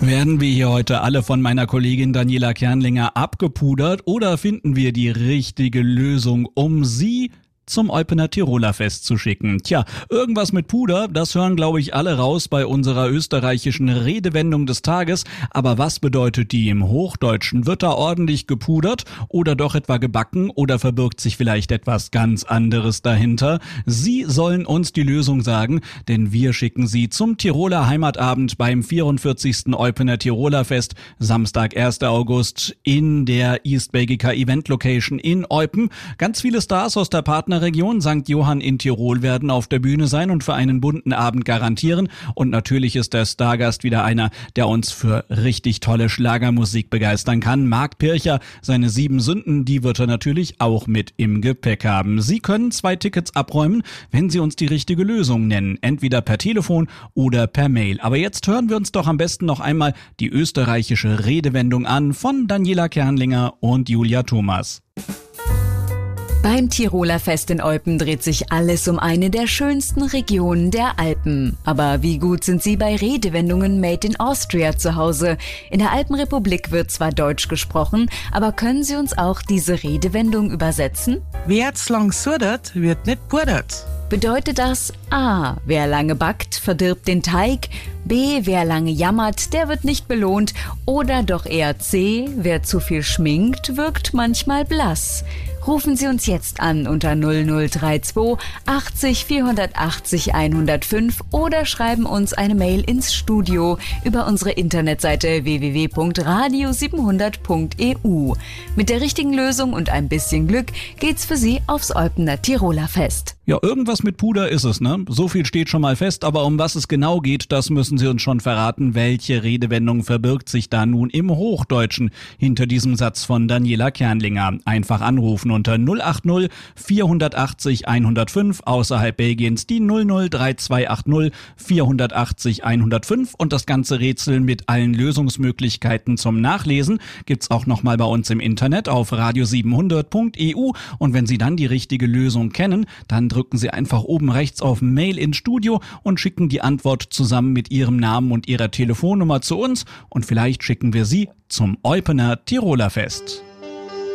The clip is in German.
Werden wir hier heute alle von meiner Kollegin Daniela Kernlinger abgepudert oder finden wir die richtige Lösung, um sie zum Eupener Tiroler Fest zu schicken? Tja, irgendwas mit Puder, das hören glaube ich alle raus bei unserer österreichischen Redewendung des Tages. Aber was bedeutet die im Hochdeutschen? Wird da ordentlich gepudert oder doch etwa gebacken oder verbirgt sich vielleicht etwas ganz anderes dahinter? Sie sollen uns die Lösung sagen, denn wir schicken Sie zum Tiroler Heimatabend beim 44. Eupener Tiroler Fest, Samstag, 1. August in der East Belgica Event Location in Eupen. Ganz viele Stars aus der Partnerregion St. Johann in Tirol werden auf der Bühne sein und für einen bunten Abend garantieren. Und natürlich ist der Stargast wieder einer, der uns für richtig tolle Schlagermusik begeistern kann. Marc Pircher, seine 7 Sünden, die wird er natürlich auch mit im Gepäck haben. Sie können 2 Tickets abräumen, wenn Sie uns die richtige Lösung nennen. Entweder per Telefon oder per Mail. Aber jetzt hören wir uns doch am besten noch einmal die österreichische Redewendung an von Daniela Kernlinger und Julia Thomas. Beim Tiroler Fest in Eupen dreht sich alles um eine der schönsten Regionen der Alpen. Aber wie gut sind Sie bei Redewendungen made in Austria zu Hause? In der Alpenrepublik wird zwar Deutsch gesprochen, aber können Sie uns auch diese Redewendung übersetzen? Wer's lang sudert, wird nicht pudert. Bedeutet das A. Wer lange backt, verdirbt den Teig, B. Wer lange jammert, der wird nicht belohnt oder doch eher C. Wer zu viel schminkt, wirkt manchmal blass. Rufen Sie uns jetzt an unter 0032 80 480 105 oder schreiben uns eine Mail ins Studio über unsere Internetseite www.radio700.eu. Mit der richtigen Lösung und ein bisschen Glück geht's für Sie aufs Eupener Tiroler Fest. Ja, irgendwas mit Puder ist es, ne? So viel steht schon mal fest, aber um was es genau geht, das müssen Sie uns schon verraten. Welche Redewendung verbirgt sich da nun im Hochdeutschen hinter diesem Satz von Daniela Kernlinger? Einfach anrufen unter 080 480 105, außerhalb Belgiens die 003280 480 105 und das ganze Rätsel mit allen Lösungsmöglichkeiten zum Nachlesen gibt's auch nochmal bei uns im Internet auf radio700.eu und wenn Sie dann die richtige Lösung kennen, dann drücken Sie einfach oben rechts auf Mail ins Studio und schicken die Antwort zusammen mit Ihrem Namen und Ihrer Telefonnummer zu uns und vielleicht schicken wir Sie zum Eupener Tiroler Fest.